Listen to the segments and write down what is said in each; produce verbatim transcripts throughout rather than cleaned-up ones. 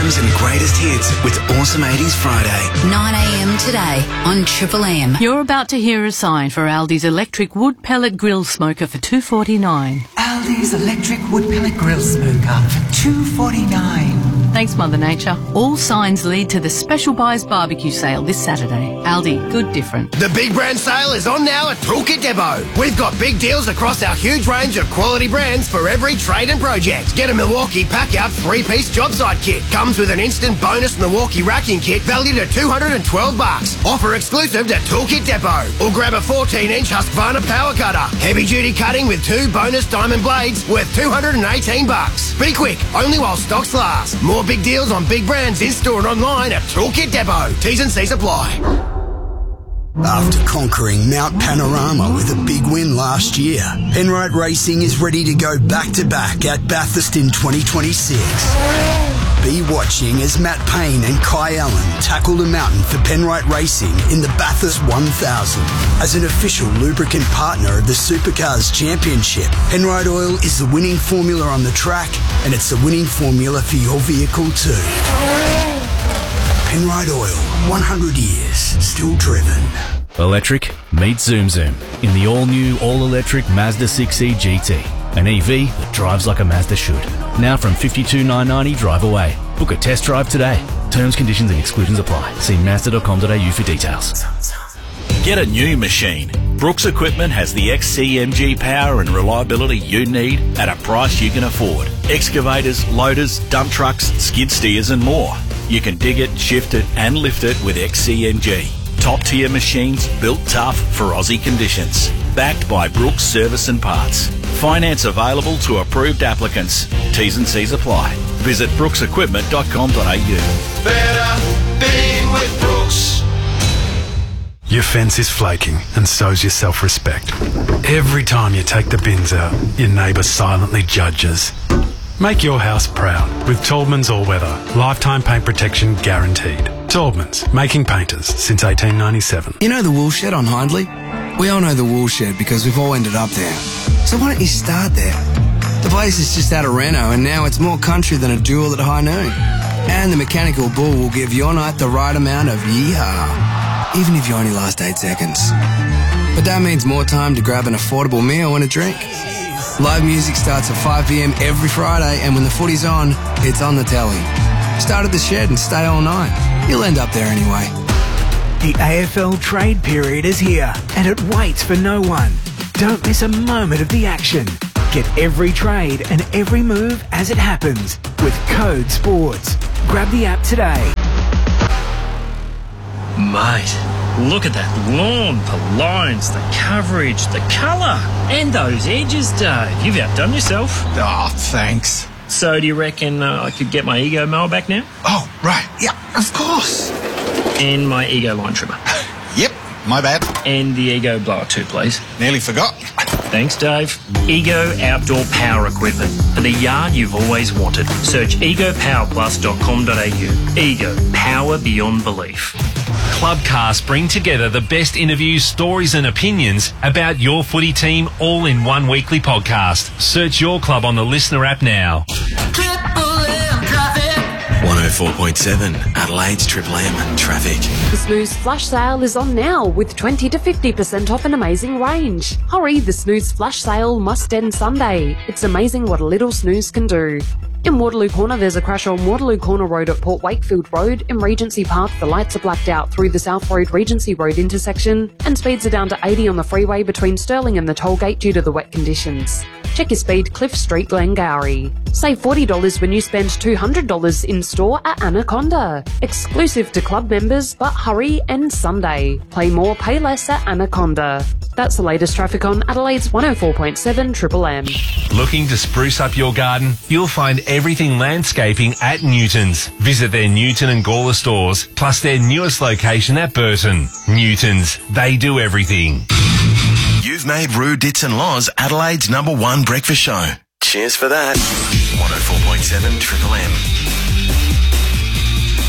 anthems and greatest hits with Awesome eighties Friday. nine a m today on Triple M. You're about to hear a sign for Aldi's electric wood pellet grill smoker for two forty-nine. Aldi's electric wood pellet grill smoker for two forty-nine. Thanks, Mother Nature. All signs lead to the Special Buys barbecue sale this Saturday. Aldi, good different. The big brand sale is on now at Toolkit Depot. We've got big deals across our huge range of quality brands for every trade and project. Get a Milwaukee Pack-Out three-piece job site kit. Comes with an instant bonus Milwaukee racking kit valued at two hundred twelve bucks. Offer exclusive to Toolkit Depot. Or grab a fourteen inch Husqvarna power cutter. Heavy-duty cutting with two bonus diamond blades worth two hundred eighteen bucks. Be quick, only while stocks last. More big deals on big brands in-store and online at Toolkit Depot. T's and C's apply. After conquering Mount Panorama with a big win last year, Penrite Racing is ready to go back-to-back at Bathurst in twenty twenty-six. Be watching as Matt Payne and Kai Allen tackle the mountain for Penrite Racing in the Bathurst one thousand. As an official lubricant partner of the Supercars Championship, Penrite Oil is the winning formula on the track, and it's the winning formula for your vehicle too. Penrite Oil, one hundred years, still driven. Electric, meet Zoom Zoom in the all-new, all-electric Mazda six E G T. An E V that drives like a Mazda should. Now from fifty-two thousand nine hundred ninety dollars drive away. Book a test drive today. Terms, conditions and exclusions apply. See mazda dot com dot a u for details. Get a new machine. Brooks Equipment has the X C M G power and reliability you need at a price you can afford. Excavators, loaders, dump trucks, skid steers and more. You can dig it, shift it and lift it with X C M G. Top tier machines built tough for Aussie conditions. Backed by Brooks Service and Parts. Finance available to approved applicants. T's and C's apply. Visit brooks equipment dot com dot a u. Better being with Brooks. Your fence is flaking, and so's your self-respect. Every time you take the bins out, your neighbour silently judges. Make your house proud with Taubman's All-Weather. Lifetime paint protection guaranteed. Taubman's, making painters since eighteen ninety-seven. You know the wool shed on Hindley? We all know the wool shed because we've all ended up there. So why don't you start there? The place is just out of reno, and now it's more country than a duel at high noon. And the mechanical bull will give your night the right amount of yeehaw, even if you only last eight seconds. But that means more time to grab an affordable meal and a drink. Live music starts at five p m every Friday, and when the footy's on, it's on the telly. Start at the shed and stay all night. You'll end up there anyway. The A F L trade period is here, and it waits for no one. Don't miss a moment of the action. Get every trade and every move as it happens with Code Sports. Grab the app today. Mate, look at that lawn, the lines, the coverage, the colour, and those edges, Dave. You've outdone yourself. Oh, thanks. So do you reckon uh, I could get my Ego mower back now? Oh, right. Yeah, of course. And my Ego line trimmer. Yep, my bad. And the Ego blower too, please. Nearly forgot. Thanks, Dave. Ego Outdoor Power Equipment for the yard you've always wanted. Search ego power plus dot com dot a u. Ego, power beyond belief. Clubcast bring together the best interviews, stories and opinions about your footy team all in one weekly podcast. Search your club on the Listener app now. one oh four point seven Adelaide's Triple M Traffic. The Snooze Flash Sale is on now with twenty to fifty percent off an amazing range. Hurry, the Snooze Flash Sale must end Sunday. It's amazing what a little snooze can do. In Waterloo Corner, there's a crash on Waterloo Corner Road at Port Wakefield Road. In Regency Park, the lights are blacked out through the South Road Regency Road intersection, and speeds are down to eighty on the freeway between Stirling and the tollgate due to the wet conditions. Check your speed, Cliff Street, Glengarry. Save forty dollars when you spend two hundred dollars in store at Anaconda. Exclusive to club members, but hurry, end Sunday. Play more, pay less at Anaconda. That's the latest traffic on Adelaide's one oh four point seven Triple M. Looking to spruce up your garden? You'll find everything landscaping at Newton's. Visit their Newton and Gawler stores, plus their newest location at Burton. Newton's, they do everything. You've made Roo Dits and Laws Adelaide's number one breakfast show. Cheers for that. one oh four point seven Triple M.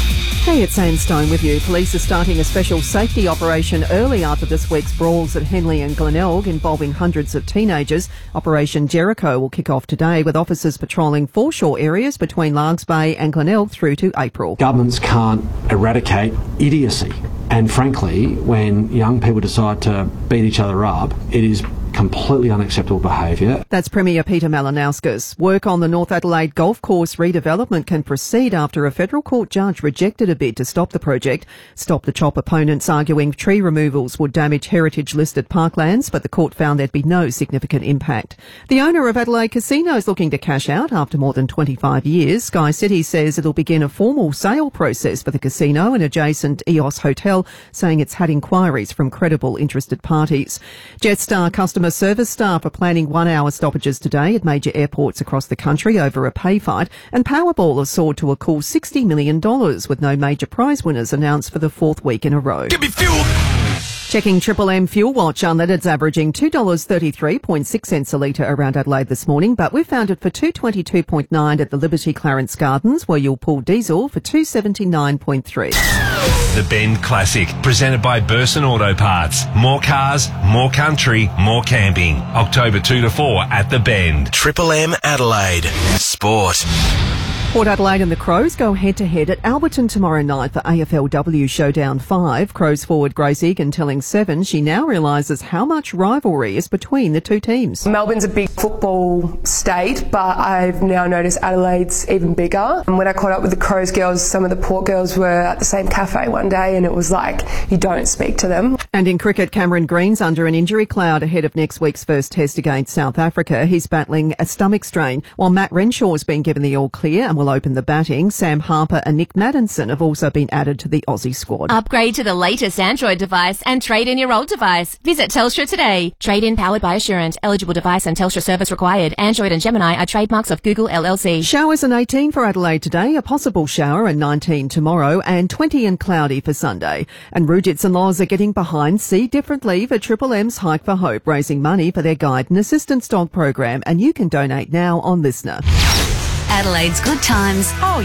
Hey, it's Anne Stone with you. Police are starting a special safety operation early after this week's brawls at Henley and Glenelg involving hundreds of teenagers. Operation Jericho will kick off today with officers patrolling foreshore areas between Largs Bay and Glenelg through to April. Governments can't eradicate idiocy. And frankly, when young people decide to beat each other up, it is completely unacceptable behaviour. That's Premier Peter Malinauskas. Work on the North Adelaide Golf Course redevelopment can proceed after a federal court judge rejected a bid to stop the project. Stop the Chop opponents arguing tree removals would damage heritage-listed parklands, but the court found there'd be no significant impact. The owner of Adelaide Casino is looking to cash out after more than twenty-five years. Sky City says it'll begin a formal sale process for the casino and adjacent E O S Hotel, saying it's had inquiries from credible interested parties. Jetstar customer service staff are planning one-hour stoppages today at major airports across the country over a pay fight, and Powerball has soared to a cool sixty million dollars with no major prize winners announced for the fourth week in a row. Give me fuel! Checking Triple M Fuel Watch, unleaded's averaging two dollars thirty-three point six cents a litre around Adelaide this morning, but we found it for two dollars twenty-two point nine at the Liberty Clarence Gardens, where you'll pull diesel for two dollars seventy-nine point three. The Bend Classic, presented by Burson Auto Parts. More cars, more country, more camping. October two to four at the Bend. Triple M Adelaide. Sport. Port Adelaide and the Crows go head-to-head at Alberton tomorrow night for A F L W Showdown five. Crows forward Grace Egan telling Seven she now realises how much rivalry is between the two teams. Melbourne's a big football state, but I've now noticed Adelaide's even bigger. And when I caught up with the Crows girls, some of the Port girls were at the same cafe one day, and it was like, you don't speak to them. And in cricket, Cameron Green's under an injury cloud ahead of next week's first test against South Africa. He's battling a stomach strain, while Matt Renshaw's been given the all-clear and will open the batting. Sam Harper and Nick Maddinson have also been added to the Aussie squad. Upgrade to the latest Android device and trade in your old device. Visit Telstra today. Trade in powered by Assurant. Eligible device and Telstra service required. Android and Gemini are trademarks of Google L L C. Showers and eighteen for Adelaide today, a possible shower and nineteen tomorrow, and twenty and cloudy for Sunday. And Rujits and Laws are getting behind See Differently for Triple M's Hike for Hope, raising money for their guide and assistance dog program, and you can donate now on Listener. Adelaide's good times. Oh,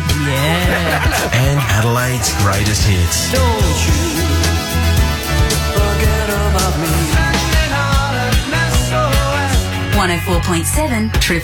yeah. And Adelaide's greatest hits. Don't you forget about me. one oh four point seven Triple